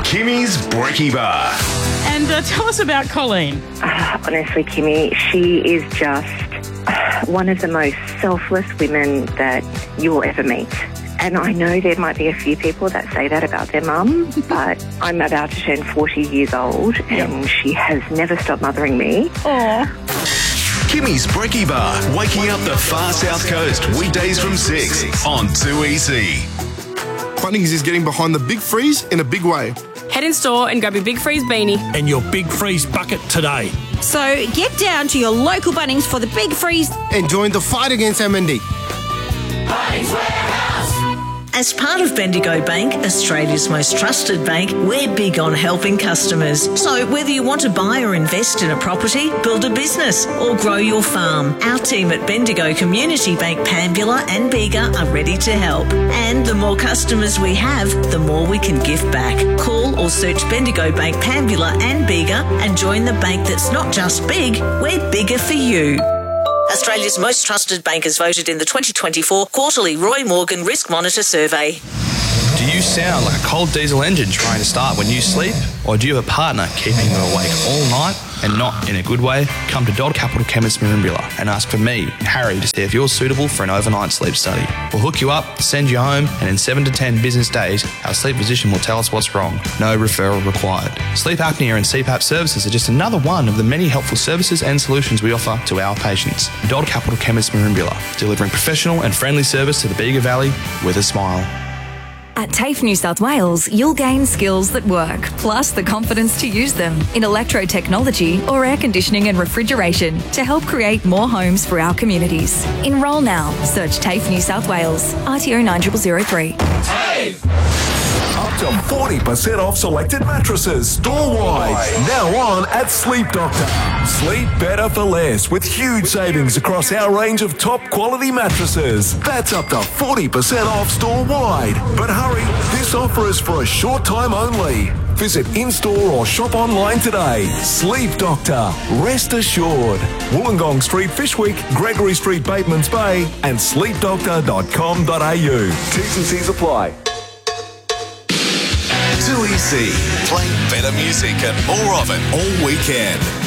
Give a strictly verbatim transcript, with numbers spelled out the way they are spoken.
Kimmy's Brekkie Bar. And uh, tell us about Colleen. Uh, honestly, Kimmy, she is just uh, one of the most selfless women that you will ever meet. And I know there might be a few people that say that about their mum, but I'm about to turn forty years old and yep. she has never stopped mothering me. Aww. Kimmy's Brekkie Bar, waking up the far south coast, weekdays from six on two E C. Bunnings is getting behind the Big Freeze in a big way. Head in store and grab your Big Freeze beanie and your Big Freeze bucket today. So get down to your local Bunnings for the Big Freeze and join the fight against M N D. Bunnings Warehouse. As part of Bendigo Bank, Australia's most trusted bank, we're big on helping customers. So whether you want to buy or invest in a property, build a business or grow your farm, our team at Bendigo Community Bank Pambula and Bega are ready to help. And the more customers we have, the more we can give back. Call or search Bendigo Bank Pambula and Bega and join the bank that's not just big, we're bigger for you. Australia's most trusted bankers voted in the twenty twenty-four quarterly Roy Morgan Risk Monitor Survey. Do you sound like a cold diesel engine trying to start when you sleep? Or do you have a partner keeping you awake all night and not in a good way? Come to Dodd Capital Chemist Merimbula and ask for me, Harry, to see if you're suitable for an overnight sleep study. We'll hook you up, send you home, and in seven to ten business days, our sleep physician will tell us what's wrong. No referral required. Sleep apnea and C PAP services are just another one of the many helpful services and solutions we offer to our patients. Dodd Capital Chemist Merimbula, delivering professional and friendly service to the Bega Valley with a smile. At TAFE New South Wales, you'll gain skills that work, plus the confidence to use them in electro-technology or air conditioning and refrigeration to help create more homes for our communities. Enrol now. Search TAFE New South Wales. R T O nine zero zero three. TAFE! Up to forty percent off selected mattresses store-wide. Now on at Sleep Doctor. Sleep better for less with huge savings across our range of top quality mattresses. That's up to forty percent off store-wide. But hurry, this offer is for a short time only. Visit in-store or shop online today. Sleep Doctor. Rest assured. Wollongong Street, Fishwick, Gregory Street, Batemans Bay and sleep doctor dot com dot a u. T's and C's apply. two E C, playing better music and more of it all weekend.